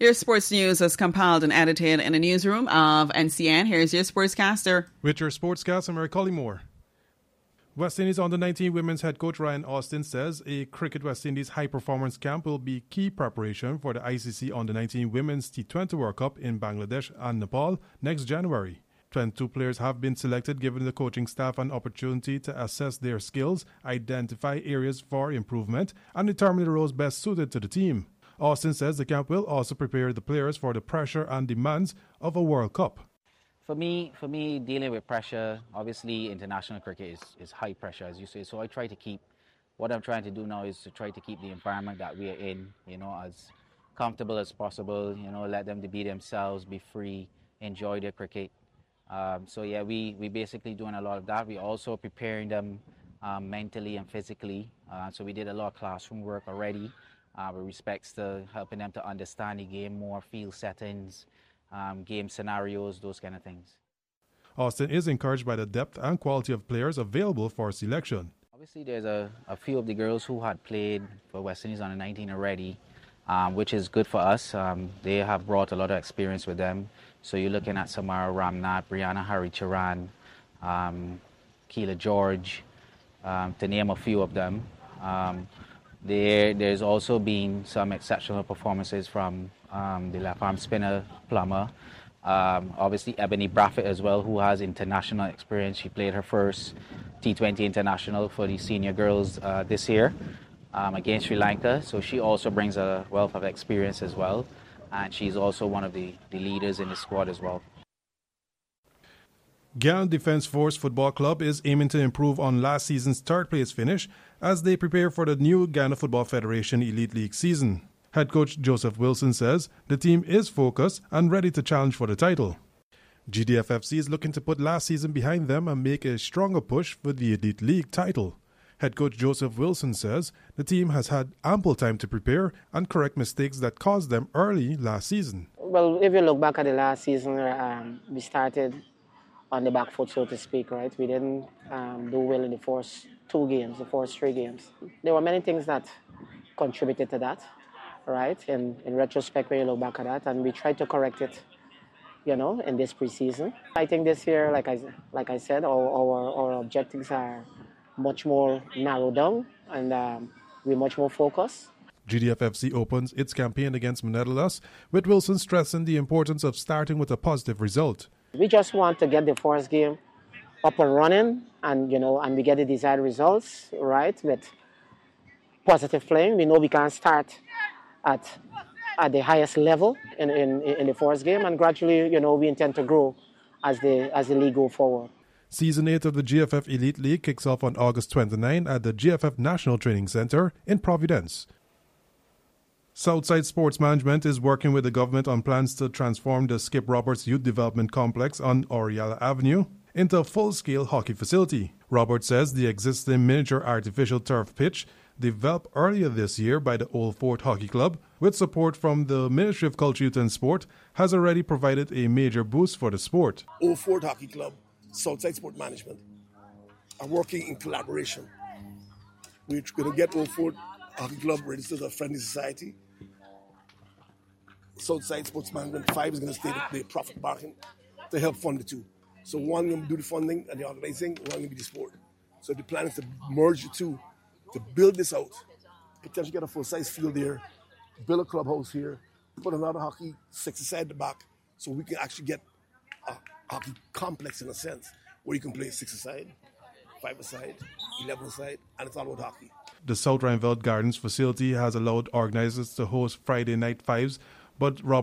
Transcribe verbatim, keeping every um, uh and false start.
Your sports news is compiled and edited in the newsroom of N C N. Here's your sportscaster. With your sportscaster, Mary Collymore. West Indies under nineteen women's head coach Ryan Austin says a Cricket West Indies high-performance camp will be key preparation for the I C C under nineteen Women's T twenty World Cup in Bangladesh and Nepal next January. twenty-two players have been selected, giving the coaching staff an opportunity to assess their skills, identify areas for improvement, and determine the roles best suited to the team. Austin says the camp will also prepare the players for the pressure and demands of a World Cup. For me, for me, dealing with pressure, obviously international cricket is, is high pressure, as you say. So I try to keep, what I'm trying to do now is to try to keep the environment that we are in, you know, as comfortable as possible, you know, let them to be themselves, be free, enjoy their cricket. Um, so yeah, we, we basically doing a lot of that. We're also preparing them um, mentally and physically. Uh, so we did a lot of classroom work already. Uh, with respects to helping them to understand the game more, field settings, um, game scenarios, those kind of things. Austin is encouraged by the depth and quality of players available for selection. Obviously, there's a, a few of the girls who had played for West Indies under nineteen already, um, which is good for us. Um, they have brought a lot of experience with them. So you're looking at Samara Ramnath, Brianna Haricharan, um, Keela George, um, to name a few of them. Um, There, there's also been some exceptional performances from um, the left arm spinner Plummer. Um, obviously, Ebony Braffett as well, who has international experience. She played her first T twenty international for the senior girls uh, this year um, against Sri Lanka. So she also brings a wealth of experience as well. And she's also one of the, the leaders in the squad as well. Guyana Defence Force Football Club is aiming to improve on last season's third-place finish as they prepare for the new Guyana Football Federation Elite League season. Head coach Joseph Wilson says the team is focused and ready to challenge for the title. G D F F C is looking to put last season behind them and make a stronger push for the Elite League title. Head coach Joseph Wilson says the team has had ample time to prepare and correct mistakes that caused them early last season. Well, if you look back at the last season, um, we started on the back foot, so to speak, right? We didn't um, do well in the first two games, the first three games. There were many things that contributed to that, right? And in retrospect, when you look back at that, and we tried to correct it, you know, in this preseason. I think this year, like I, like I said, our, our, our objectives are much more narrowed down, and um, we're much more focused. G D F F C opens its campaign against Monedelas, with Wilson stressing the importance of starting with a positive result. We just want to get the first game up and running, and you know, and we get the desired results, right? With positive playing, we know we can start at at the highest level in, in, in the first game, and gradually, you know, we intend to grow as the as the league go forward. Season eight of the G F F Elite League kicks off on August twenty-ninth at the G F F National Training Center in Providence. Southside Sports Management is working with the government on plans to transform the Skip Roberts Youth Development Complex on Oriala Avenue into a full-scale hockey facility. Roberts says the existing miniature artificial turf pitch, developed earlier this year by the Old Fort Hockey Club, with support from the Ministry of Culture, Youth and Sport, has already provided a major boost for the sport. Old Fort Hockey Club, Southside Sport Management are working in collaboration. We're going to get Old Fort Hockey Club registered as a friendly society. Southside Sports Management five is going to stay the profit margin to help fund the two. So one going to do the funding and the organizing, one going to be the sport. So the plan is to merge the two, to build this out, potentially get a full-size field there, build a clubhouse here, put another hockey six-a-side at the back, so we can actually get a hockey complex in a sense, where you can play six-a-side, five-a-side, eleven-a-side, and it's all about hockey. The South Rhineveld Gardens facility has allowed organizers to host Friday night fives, but Rob